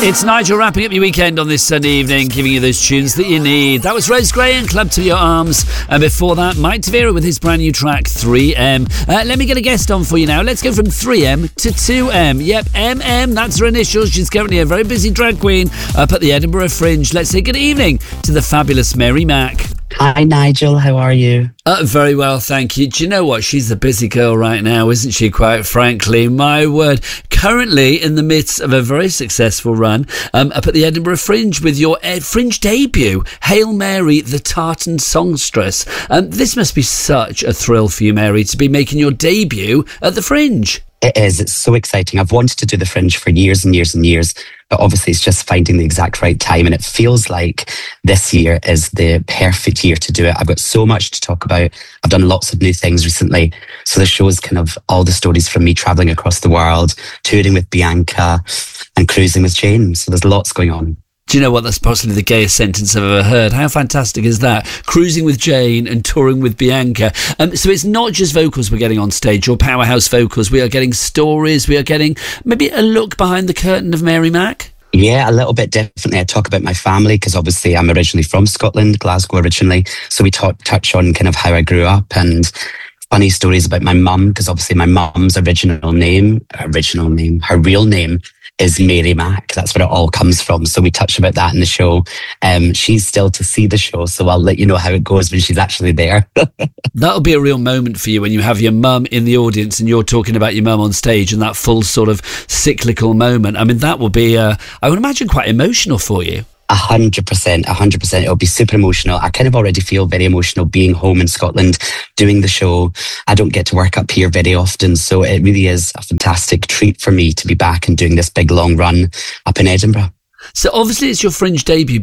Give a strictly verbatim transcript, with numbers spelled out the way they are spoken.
It's Nigel wrapping up your weekend on this Sunday evening, giving you those tunes that you need. That was Rose Gray and Club to Your Arms. And before that, Mike Tavera with his brand new track, three M. Uh, let me get a guest on for you now. Let's go from three M to two M. Yep, M M, that's her initials. She's currently a very busy drag queen up at the Edinburgh Fringe. Let's say good evening to the fabulous Mary Mac. Hi, Nigel. How are you? Uh, very well, thank you. Do you know what? She's the busy girl right now, isn't she, quite frankly? My word. Currently in the midst of a very successful run um, up at the Edinburgh Fringe with your Ed Fringe debut, Hail Mary, the Tartan Songstress. Um, this must be such a thrill for you, Mary, to be making your debut at the Fringe. It is. It's so exciting. I've wanted to do the Fringe for years and years and years, but obviously it's just finding the exact right time. And it feels like this year is the perfect year to do it. I've got so much to talk about. I've done lots of new things recently. So the show is kind of all the stories from me traveling across the world, touring with Bianca and cruising with Jane. So there's lots going on. Do you know what? That's possibly the gayest sentence I've ever heard. How fantastic is that? Cruising with Jane and touring with Bianca. Um, so it's not just vocals we're getting on stage, or powerhouse vocals. We are getting stories. We are getting maybe a look behind the curtain of Mary Mac. Yeah, a little bit differently. I talk about my family because obviously I'm originally from Scotland, Glasgow originally. So we talk, touch on kind of how I grew up and funny stories about my mum, because obviously my mum's original name, original name, her real name is Mary Mac. That's where it all comes from. So we touch about that in the show. Um, she's still to see the show, so I'll let you know how it goes when she's actually there. That'll be a real moment for you when you have your mum in the audience and you're talking about your mum on stage, and that full sort of cyclical moment. I mean, that will be, uh, I would imagine, quite emotional for you. A hundred percent, a hundred percent. It'll be super emotional. I kind of already feel very emotional being home in Scotland, doing the show. I don't get to work up here very often, so it really is a fantastic treat for me to be back and doing this big long run up in Edinburgh. So obviously it's your Fringe debut,